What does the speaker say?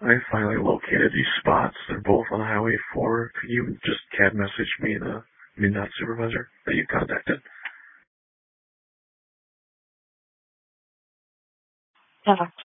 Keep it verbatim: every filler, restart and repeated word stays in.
I finally located these spots. They're both on Highway four. Could you just cat message me the Midnight Supervisor that you contacted? Yeah.